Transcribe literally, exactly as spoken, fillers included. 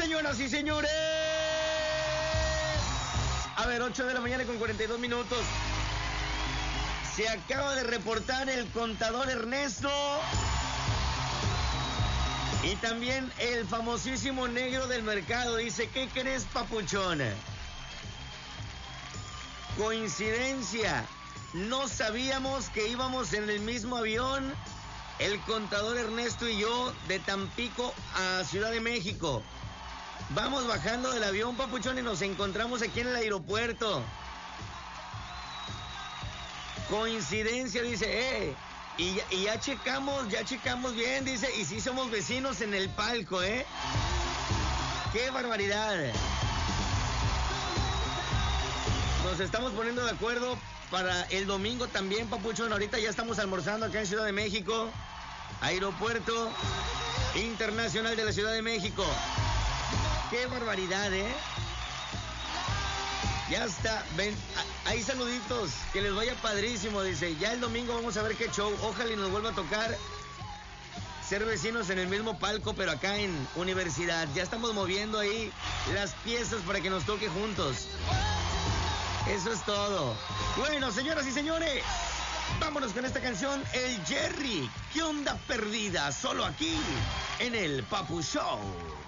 Señoras y señores. A ver, ocho de la mañana con cuarenta y dos minutos. Se acaba de reportar el contador Ernesto. Y también el famosísimo negro del mercado. Dice, ¿qué crees, papuchón? Coincidencia. No sabíamos que íbamos en el mismo avión, el contador Ernesto y yo, de Tampico a Ciudad de México. Vamos bajando del avión, papuchón, y nos encontramos aquí en el aeropuerto. Coincidencia, dice, eh. Y ya, y ya checamos, ya checamos bien, dice, y sí somos vecinos en el palco, eh. ¡Qué barbaridad! Nos estamos poniendo de acuerdo para el domingo también, papuchón. Ahorita ya estamos almorzando acá en Ciudad de México. Aeropuerto Internacional de la Ciudad de México. ¡Qué barbaridad, eh! Ya está. Ven, hay saluditos. Que les vaya padrísimo, dice. Ya el domingo vamos a ver qué show. Ojalá y nos vuelva a tocar ser vecinos en el mismo palco, pero acá en Universidad. Ya estamos moviendo ahí las piezas para que nos toque juntos. Eso es todo. Bueno, señoras y señores, vámonos con esta canción, El Jerry. ¿Qué onda perdida? Solo aquí, en el Papu Show.